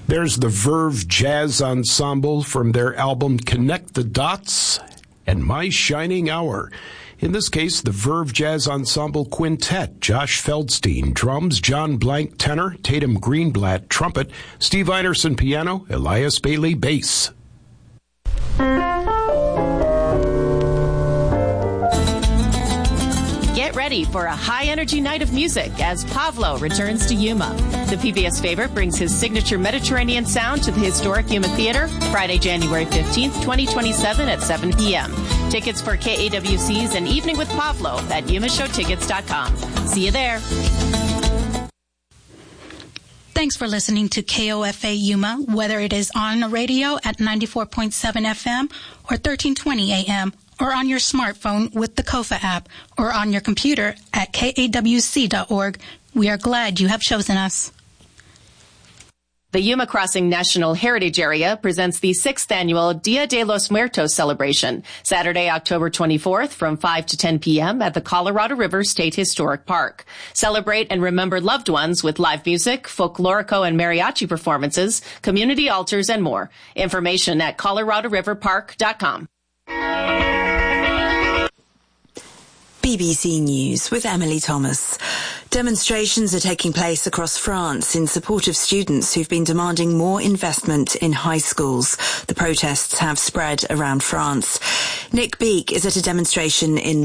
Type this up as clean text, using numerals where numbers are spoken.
There's the Verve Jazz Ensemble from their album Connect the Dots and My Shining Hour. In this case, the Verve Jazz Ensemble Quintet, Josh Feldstein, drums, John Blank, tenor, Tatum Greenblatt, trumpet, Steve Einerson, piano, Elias Bailey, bass. Get ready for a high-energy night of music as Pavlo returns to Yuma. The PBS favorite brings his signature Mediterranean sound to the historic Yuma Theater Friday, January 15th, 2027 at 7 p.m. Tickets for KAWC's An Evening with Pavlo at YumaShowTickets.com. See you there. Thanks for listening to KOFA Yuma, whether it is on the radio at 94.7 FM or 1320 AM, or on your smartphone with the KOFA app, or on your computer at kawc.org. We are glad you have chosen us. The Yuma Crossing National Heritage Area presents the 6th annual Dia de los Muertos celebration, Saturday, October 24th from 5 to 10 p.m. at the Colorado River State Historic Park. Celebrate and remember loved ones with live music, folklorico and mariachi performances, community altars, and more. Information at coloradoriverpark.com. BBC News with Emily Thomas. Demonstrations are taking place across France in support of students who've been demanding more investment in high schools. The protests have spread around France. Nick Beake is at a demonstration in